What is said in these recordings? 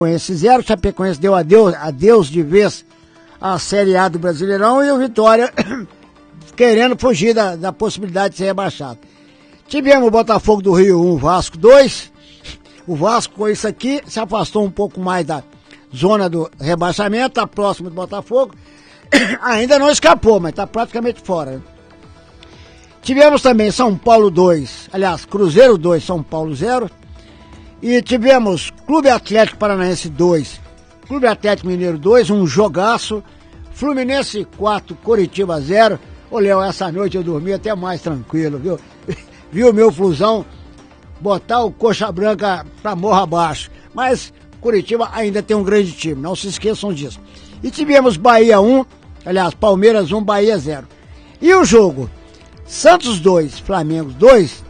Chapecoense 0, Chapecoense deu adeus de vez à Série A do Brasileirão e o Vitória querendo fugir da possibilidade de ser rebaixado. Tivemos o Botafogo do Rio 1, Vasco 2. O Vasco com isso aqui se afastou um pouco mais da zona do rebaixamento, está próximo do Botafogo. Ainda não escapou, mas está praticamente fora, né? Tivemos também São Paulo 2, aliás, Cruzeiro 2, São Paulo 0. E tivemos Clube Atlético Paranaense 2, Clube Atlético Mineiro 2, um jogaço. Fluminense 4, Coritiba 0. Ô, Léo, essa noite eu dormi até mais tranquilo, viu? Viu o meu Flusão botar o coxa branca pra morra abaixo. Mas Coritiba ainda tem um grande time, não se esqueçam disso. E tivemos Bahia 1, aliás, Palmeiras 1, Bahia 0. E o jogo? Santos 2, Flamengo 2.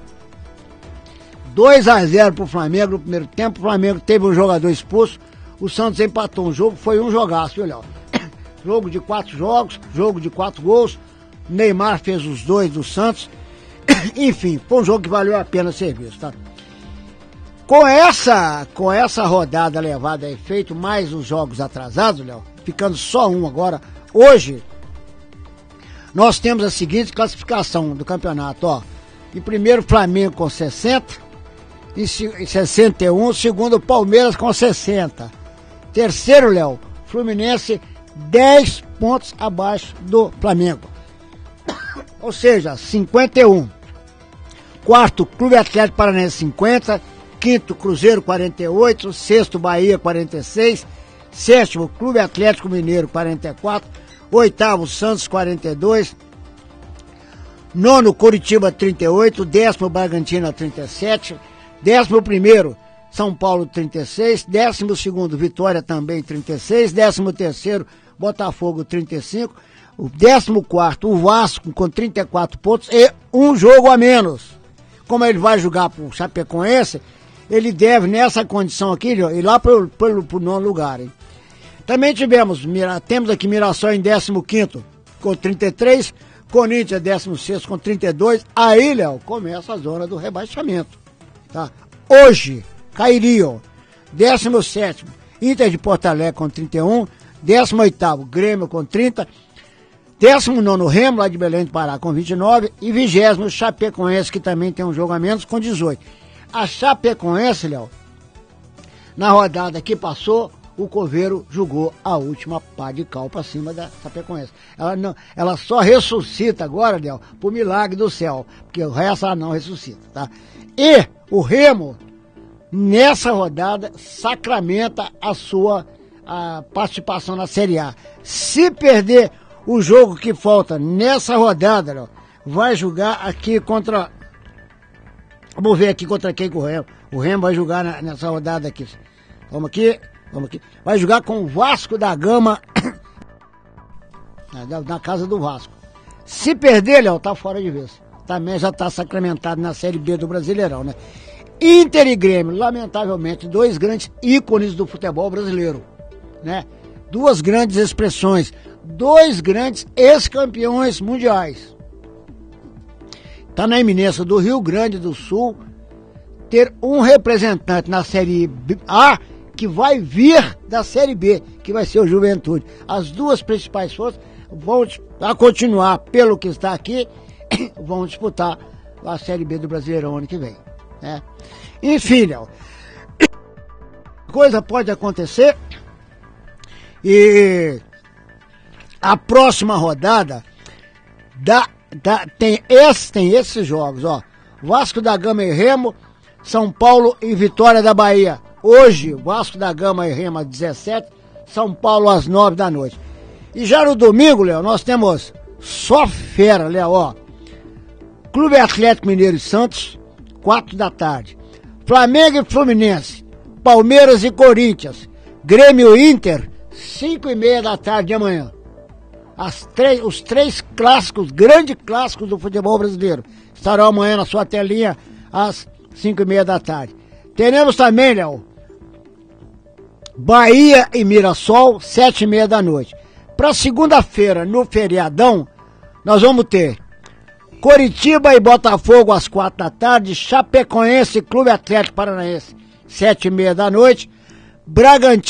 2-0 pro Flamengo no primeiro tempo. O Flamengo teve um jogador expulso. O Santos empatou um jogo, foi um jogaço, viu, Léo? Jogo de 4 jogos, jogo de 4 gols. Neymar fez os 2 do Santos. Enfim, foi um jogo que valeu a pena ser visto, tá? Com essa rodada levada a efeito, mais os jogos atrasados, Léo, ficando só um agora, hoje, nós temos a seguinte classificação do campeonato, ó. Em primeiro, Flamengo com 60, em 61, segundo, Palmeiras com 60. Terceiro, Léo, Fluminense 10 pontos abaixo do Flamengo. Ou seja, 51. Quarto, Clube Atlético Paranaense 50. Quinto, Cruzeiro 48. Sexto, Bahia 46. Sétimo, Clube Atlético Mineiro 44. Oitavo, Santos 42. Nono, Coritiba 38. Décimo, Bragantino 37. 11º, São Paulo 36. 12º, Vitória também 36. 13º, Botafogo 35. O 14º, o Vasco com 34 pontos e um jogo a menos. Como ele vai jogar pro Chapecoense, ele deve, nessa condição aqui, ir lá pro 9º lugar, hein? Também temos aqui Mirassol em 15º com 33, Corinthians 16º com 32. Aí, Léo, começa a zona do rebaixamento, tá? Hoje, cairiam 17º, Inter de Porto Alegre com 31, 18º, Grêmio com 30, 19º, Remo, lá de Belém do Pará, com 29, e 20º, Chapecoense, que também tem um jogo a menos, com 18. A Chapecoense, Léo, na rodada que passou, o Coveiro jogou a última pá de cal pra cima da Chapecoense. Ela só ressuscita agora, Léo, por milagre do céu, porque o resto ela não ressuscita, tá? E o Remo, nessa rodada, sacramenta a sua participação na Série A. Se perder o jogo que falta nessa rodada, Léo, vai jogar aqui contra... Vamos ver aqui contra quem que o Remo. O Remo vai jogar nessa rodada aqui. Vamos aqui. Vai jogar com o Vasco da Gama na casa do Vasco. Se perder, Léo, tá fora de vez. Também já tá sacramentado na Série B do Brasileirão, né? Inter e Grêmio, lamentavelmente, 2 grandes ícones do futebol brasileiro, né? 2 grandes expressões, 2 grandes ex-campeões mundiais. Tá na iminência do Rio Grande do Sul ter um representante na Série A que vai vir da Série B, que vai ser o Juventude. As 2 principais forças vão continuar, pelo que está aqui, vão disputar a Série B do Brasileirão ano que vem, né? Enfim, Léo, coisa pode acontecer e a próxima rodada tem esses jogos, ó. Vasco da Gama e Remo, São Paulo e Vitória da Bahia. Hoje, Vasco da Gama e Remo às 17, São Paulo às 9 da noite. E já no domingo, Léo, nós temos só fera, Léo, ó. Clube Atlético Mineiro e Santos, 4 da tarde. Flamengo e Fluminense, Palmeiras e Corinthians, Grêmio e Inter, 5:30 da tarde de amanhã. Os 3 clássicos, grandes clássicos do futebol brasileiro, estarão amanhã na sua telinha às 5:30 da tarde. Teremos também, Léo, Bahia e Mirassol, 7:30 da noite. Para segunda-feira, no feriadão, nós vamos ter Coritiba e Botafogo às 4 da tarde, Chapecoense e Clube Atlético Paranaense, 7:30 da noite, Bragantino.